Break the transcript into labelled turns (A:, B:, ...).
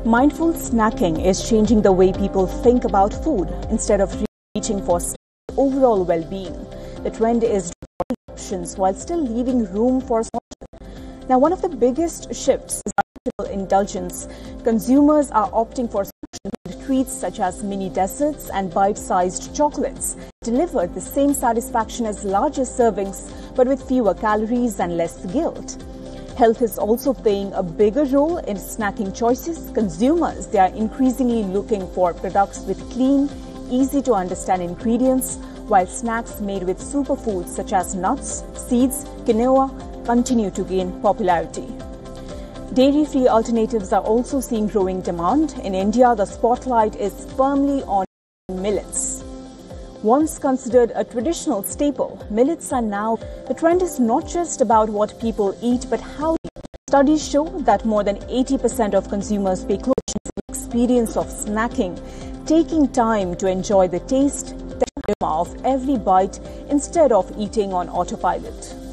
A: Mindful snacking is changing the way people think about food instead of reaching for overall well-being. The trend is options while still leaving room for slaughter. Now, one of the biggest shifts is indulgence. Consumers are opting for treats such as mini desserts and bite-sized chocolates, deliver the same satisfaction as larger servings, but with fewer calories and less guilt. Health is also playing a bigger role in snacking choices. Consumers, they are increasingly looking for products with clean, easy-to-understand ingredients, while snacks made with superfoods such as nuts, seeds, quinoa continue to gain popularity. Dairy-free alternatives are also seeing growing demand. In India, the spotlight is firmly on millets. Once considered a traditional staple, millets are now. The trend is not just about what people eat, but how. Studies show that more than 80% of consumers pay close attention to the experience of snacking, taking time to enjoy the taste, the aroma of every bite instead of eating on autopilot.